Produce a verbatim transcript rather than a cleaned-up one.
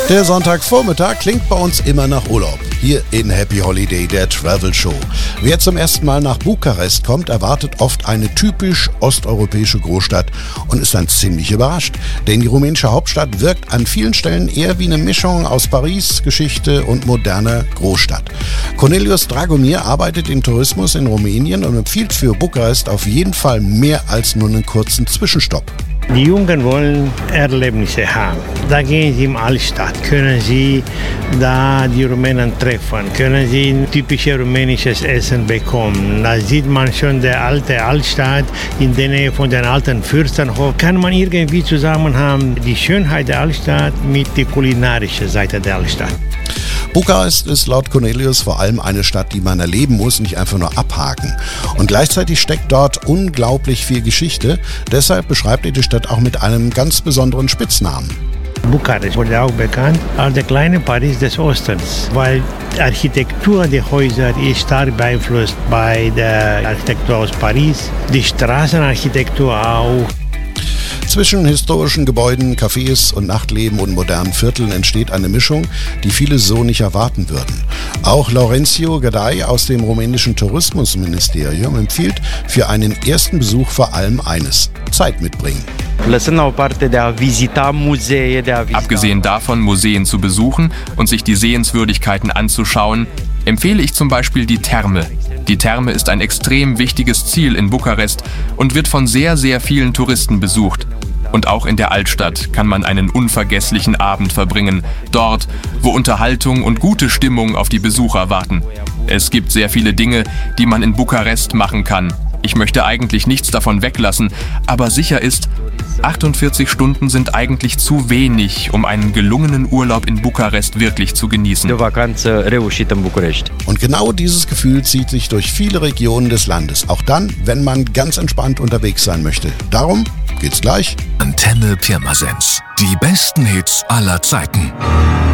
Der Sonntagvormittag klingt bei uns immer nach Urlaub. Hier in Happy Holiday, der Travel Show. Wer zum ersten Mal nach Bukarest kommt, erwartet oft eine typisch osteuropäische Großstadt und ist dann ziemlich überrascht. Denn die rumänische Hauptstadt wirkt an vielen Stellen eher wie eine Mischung aus Paris, Geschichte und moderner Großstadt. Cornelius Dragomir arbeitet im Tourismus in Rumänien und empfiehlt für Bukarest auf jeden Fall mehr als nur einen kurzen Zwischenstopp. Die Jungen wollen Erlebnisse haben. Da gehen sie in die Altstadt, können sie da die Rumänen treffen, können sie ein typisches rumänisches Essen bekommen. Da sieht man schon die alte Altstadt in der Nähe von den alten Fürstenhof. Kann man irgendwie zusammen haben die Schönheit der Altstadt mit der kulinarischen Seite der Altstadt. Bukarest ist laut Cornelius vor allem eine Stadt, die man erleben muss, nicht einfach nur abhaken. Und gleichzeitig steckt dort unglaublich viel Geschichte. Deshalb beschreibt er die Stadt auch mit einem ganz besonderen Spitznamen. Bukarest wurde auch bekannt als der kleine Paris des Ostens, weil die Architektur der Häuser ist stark beeinflusst bei der Architektur aus Paris, die Straßenarchitektur auch. Zwischen historischen Gebäuden, Cafés und Nachtleben und modernen Vierteln entsteht eine Mischung, die viele so nicht erwarten würden. Auch Laurențiu Gădai aus dem rumänischen Tourismusministerium empfiehlt für einen ersten Besuch vor allem eines: Zeit mitbringen. Abgesehen davon, Museen zu besuchen und sich die Sehenswürdigkeiten anzuschauen, empfehle ich zum Beispiel die Therme. Die Therme ist ein extrem wichtiges Ziel in Bukarest und wird von sehr, sehr vielen Touristen besucht. Und auch in der Altstadt kann man einen unvergesslichen Abend verbringen, dort, wo Unterhaltung und gute Stimmung auf die Besucher warten. Es gibt sehr viele Dinge, die man in Bukarest machen kann. Ich möchte eigentlich nichts davon weglassen, aber sicher ist, achtundvierzig Stunden sind eigentlich zu wenig, um einen gelungenen Urlaub in Bukarest wirklich zu genießen. Und genau dieses Gefühl zieht sich durch viele Regionen des Landes, auch dann, wenn man ganz entspannt unterwegs sein möchte. Darum geht's gleich. Antenne Pirmasens. Die besten Hits aller Zeiten.